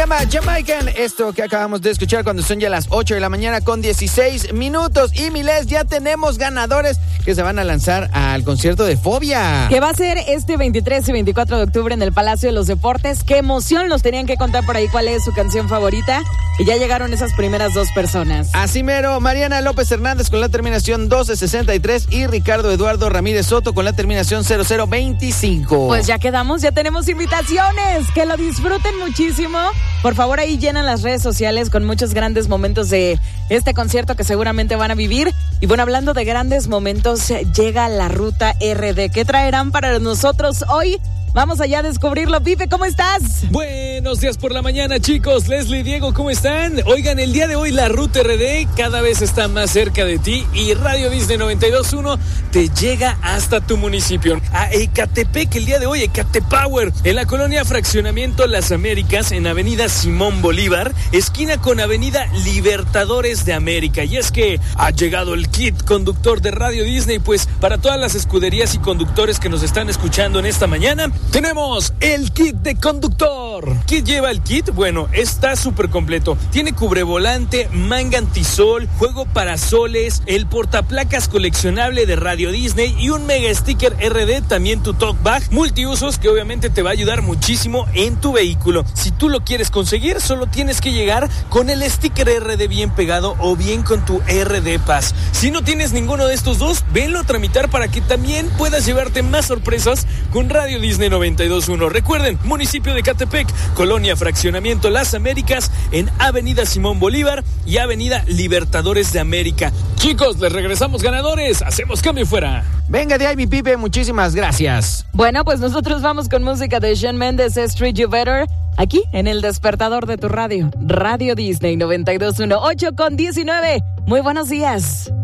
Jamaican, esto que acabamos de escuchar cuando son ya las 8 de la mañana con 16 minutos. Y Miles, ya tenemos ganadores que se van a lanzar al concierto de Fobia, que va a ser este 23 y 24 de octubre en el Palacio de los Deportes. ¡Qué emoción! Nos tenían que contar por ahí cuál es su canción favorita. Y ya llegaron esas primeras dos personas. Así mero, Mariana López Hernández con la terminación 1263 y Ricardo Eduardo Ramírez Soto con la terminación 0025. Pues ya quedamos, ya tenemos invitaciones. Que lo disfruten muchísimo. Por favor, ahí llenan las redes sociales con muchos grandes momentos de este concierto que seguramente van a vivir. Y bueno, hablando de grandes momentos, llega la Ruta RD. ¿Qué traerán para nosotros hoy? Vamos allá a descubrirlo. Pipe, ¿cómo estás? Buenos días por la mañana, chicos. Leslie, Diego, ¿cómo están? Oigan, el día de hoy la Ruta RD cada vez está más cerca de ti y Radio Disney 92.1 te llega hasta tu municipio. A Ecatepec, el día de hoy, Ecatepower, en la colonia Fraccionamiento Las Américas, en Avenida Simón Bolívar, esquina con Avenida Libertadores de América. Y es que ha llegado el kit conductor de Radio Disney, pues para todas las escuderías y conductores que nos están escuchando en esta mañana, tenemos el kit de conductor. ¿Qué lleva el kit? Bueno, está súper completo. Tiene cubrevolante, manga antisol, juego parasoles, el portaplacas coleccionable de Radio Disney y un mega sticker RD, también tu talk bag multiusos que obviamente te va a ayudar muchísimo en tu vehículo. Si tú lo quieres conseguir, solo tienes que llegar con el sticker RD bien pegado o bien con tu RD Pass. Si no tienes ninguno de estos dos, venlo a tramitar para que también puedas llevarte más sorpresas con Radio Disney 92.1. Recuerden, municipio de Ecatepec, colonia Fraccionamiento Las Américas, en Avenida Simón Bolívar y Avenida Libertadores de América. Chicos, les regresamos ganadores. Hacemos cambio fuera. Venga de ahí, mi Pipe, muchísimas gracias. Bueno, pues nosotros vamos con música de Shawn Mendes, Treat You Better, aquí en el despertador de tu radio, Radio Disney 92.1, 8:19. Muy buenos días.